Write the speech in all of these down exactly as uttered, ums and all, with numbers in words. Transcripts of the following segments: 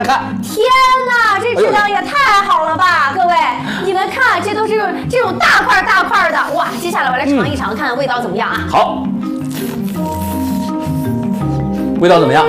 看， 天哪，这质量也太好了吧！各位，你们看，这都是这种大块大块的，哇！接下来我来尝一尝，看看味道怎么样啊？ 好，味道怎么样？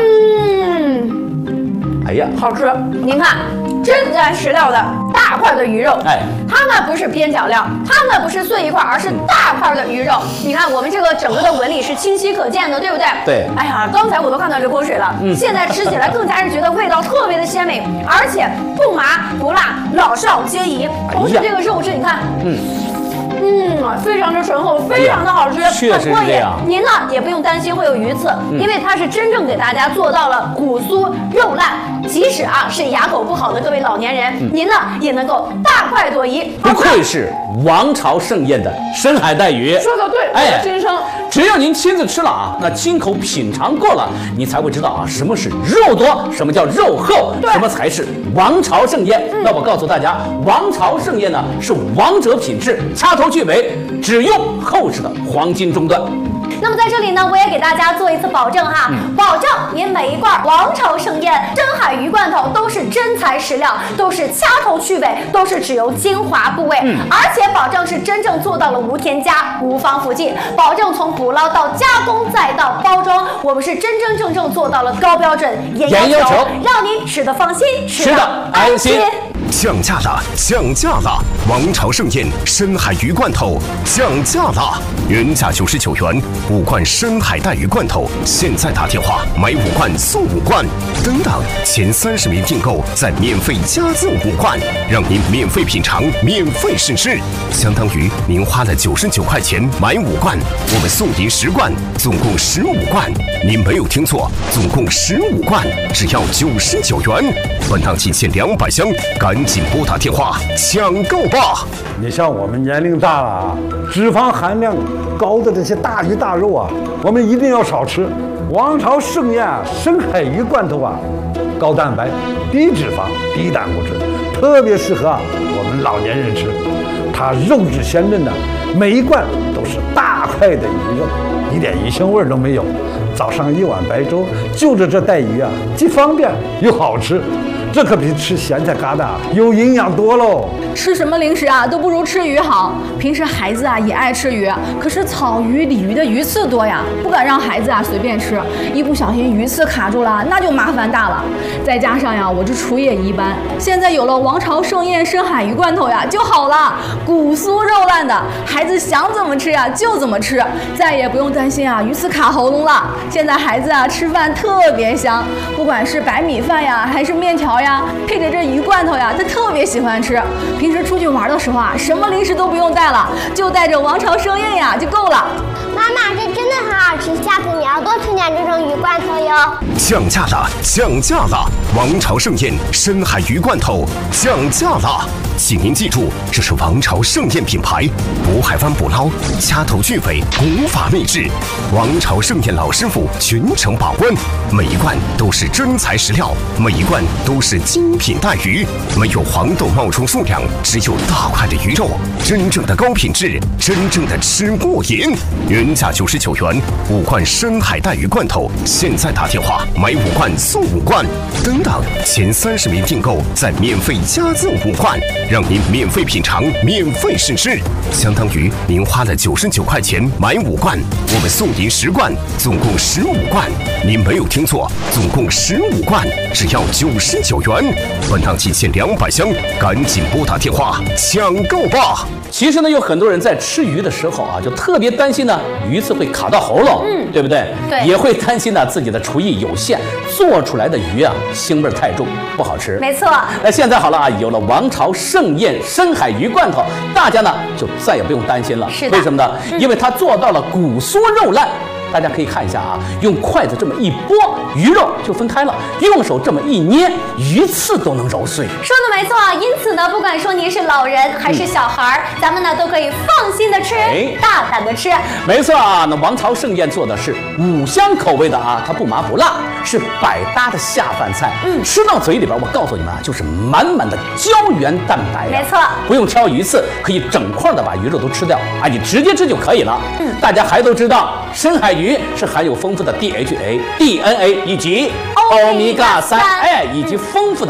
嗯， 哎呀， 好吃！您看，真材实料的大块的鱼肉， 哎， 它呢不是边角料，它呢不是碎一块，而是大块的鱼肉。你看，我们这个整个的纹理是清晰可见的，对不对？ 对。 哎呀，刚才我都看到流口水了。嗯。现在吃起来更加是觉得味道特别的鲜美，而且不麻不辣，老少皆宜。同时这个肉质，你看，嗯。嗯，非常的醇厚，非常的好吃， 确实是这样。 您呢也不用担心会有鱼刺，嗯、因为它是真正给大家做到了骨酥肉烂，即使啊是牙口不好的各位老年人，嗯、您呢也能够大快朵颐。 不愧是王朝盛宴的深海带鱼， 说的对，哎，先生。 只要您亲自吃了啊，那亲口品尝过了，你才会知道啊，什么是肉多，什么叫肉厚，什么才是王朝盛宴。嗯、那我告诉大家，王朝盛宴呢是王者品质，掐头去尾，只用厚实的黄金中段。 那么在这里呢，我也给大家做一次保证哈，嗯、保证您每一罐王朝盛宴深海鱼罐头都是真材实料，都是掐头去尾，都是只有精华部位，嗯、而且保证是真正做到了无添加、无防腐剂，保证从捕捞到加工再到包装，我们是真真正正做到了高标准、严要求，让您吃得放心，吃得安心。 降价了，降价了！王朝盛宴深海鱼罐头降价了，原价九十九元，五罐深海带鱼罐头，现在打电话买五罐送五罐，等等，前三十名订购再免费加赠五罐，让您免费品尝，免费试吃，相当于您花了九十九块钱买五罐，我们送您十罐，总共十五罐。您没有听错，总共十五罐，只要九十九元。本档仅限两百箱，赶紧拨打电话抢购吧！ 你像我们年龄大了啊，脂肪含量高的这些大鱼大肉啊，我们一定要少吃。王朝盛宴啊，深海鱼罐头啊，高蛋白、低脂肪、低胆固醇，特别适合啊我们老年人吃。它肉质鲜嫩的，每一罐都是大块的鱼肉，一点鱼腥味都没有。早上一碗白粥，就着这带鱼啊，既方便又好吃。这可比吃咸菜疙瘩有营养多喽！ 吃什么零食啊，都不如吃鱼好。平时孩子啊也爱吃鱼，可是草鱼、鲤鱼的鱼刺多呀，不敢让孩子啊随便吃，一不小心鱼刺卡住了，那就麻烦大了。再加上呀，我这厨艺也一般，现在有了王朝盛宴深海鱼罐头呀，就好了，骨酥肉烂的，孩子想怎么吃呀就怎么吃，再也不用担心啊鱼刺卡喉咙了。现在孩子啊吃饭特别香，不管是白米饭呀，还是面条呀，配着这鱼罐头呀，他特别喜欢吃。平时出去玩的时候啊，什么零食都不用带了，就带着王朝盛宴呀就够了。 妈妈，这真的很好吃，下次你要多吃点这种鱼罐头哟。 降价了，降价了！王朝盛宴深海鱼罐头降价了，请您记住，这是王朝盛宴品牌，渤海湾捕捞，掐头去尾，古法秘制，王朝盛宴老师傅全程把关，每一罐都是真材实料，每一罐都是精品带鱼，没有黄豆冒充数量，只有大块的鱼肉，真正的高品质，真正的吃过瘾。原价九十九元，五罐深海带鱼罐头，现在打电话买五罐送五罐，等等，前三十名订购再免费加赠五罐，让您免费品尝，免费试吃，相当于您花了九十九块钱买五罐，我们送您十罐，总共十五罐。您没有听错，总共十五罐，只要九十九元。本档仅限两百箱，赶紧拨打电话抢购吧！ 其实呢，有很多人在吃鱼的时候啊，就特别担心呢鱼刺会卡到喉咙，嗯，对不对？ 对， 也会担心呢自己的厨艺有限，做出来的鱼啊腥味太重，不好吃。 没错。 那现在好了啊，有了王朝盛宴深海鱼罐头，大家呢就再也不用担心了。 是的。 为什么呢？嗯、因为它做到了骨酥肉烂。大家可以看一下啊，用筷子这么一拨，鱼肉就分开了；用手这么一捏，鱼刺都能揉碎。 说的没错，因此呢，不管说您是老人还是小孩，嗯、咱们呢都可以放心的吃，哎、大胆的吃。 没错啊，那王朝盛宴做的是五香口味的啊，它不麻不辣，是百搭的下饭菜。嗯，吃到嘴里边，我告诉你们啊，就是满满的胶原蛋白、啊。 没错， 不用挑鱼刺，可以整块的把鱼肉都吃掉啊，你直接吃就可以了。嗯，大家还都知道深海鱼。鱼是含有丰富的 D H A、D N A 以及欧米伽三，哎，以及丰富的